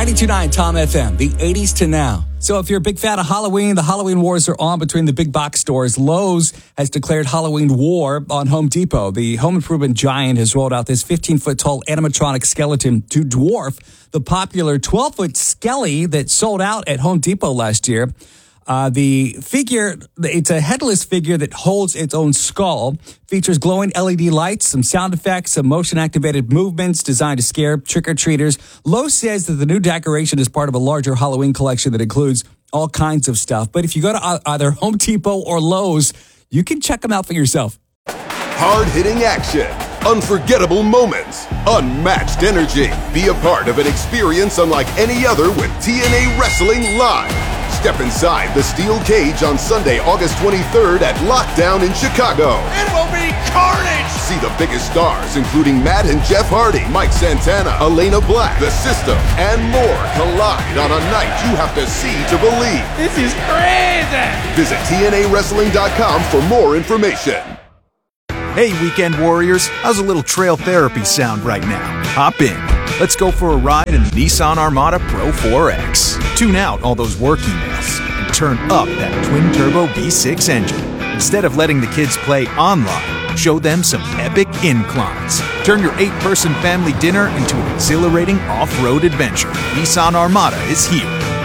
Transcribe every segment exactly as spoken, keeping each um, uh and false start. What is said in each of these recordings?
ninety-two point nine Tom F M, the eighties to now. So if you're a big fan of Halloween, the Halloween wars are on between the big box stores. Lowe's has declared Halloween war on Home Depot. The home improvement giant has rolled out this fifteen-foot tall animatronic skeleton to dwarf the popular twelve-foot Skelly that sold out at Home Depot last year. Uh, the figure, it's a headless figure that holds its own skull, features glowing L E D lights, some sound effects, some motion-activated movements designed to scare trick-or-treaters. Lowe's says that the new decoration is part of a larger Halloween collection that includes all kinds of stuff. But if you go to either Home Depot or Lowe's, you can check them out for yourself. Hard-hitting action, unforgettable moments, unmatched energy. Be a part of an experience unlike any other with T N A Wrestling Live. Step inside the steel cage on Sunday, August twenty-third at Lockdown in Chicago. It will be carnage! See the biggest stars, including Matt and Jeff Hardy, Mike Santana, Elena Black, The System, and more collide on a night you have to see to believe. This is crazy! Visit T N A wrestling dot com for more information. Hey, Weekend Warriors, how's a little trail therapy sound right now? Hop in. Let's go for a ride in the Nissan Armada Pro four X. Tune out all those work emails and turn up that twin-turbo V six engine. Instead of letting the kids play online, show them some epic inclines. Turn your eight-person family dinner into an exhilarating off-road adventure. Nissan Armada is here.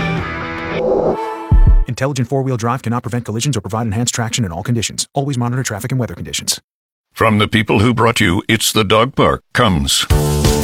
Intelligent four-wheel drive cannot prevent collisions or provide enhanced traction in all conditions. Always monitor traffic and weather conditions. From the people who brought you It's the Dog Park comes